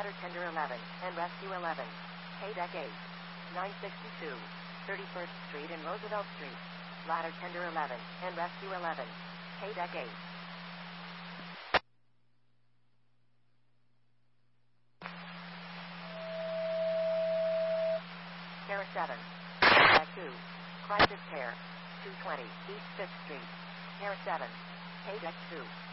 Ladder Tender 11, and Rescue 11. K-Deck 8. 962. 31st Street and Roosevelt Street. Ladder Tender 11, and Rescue 11. K-Deck 8. Care 7. K-Deck 2. Crisis Care. 220 East 5th Street. Care 7. K-Deck 2.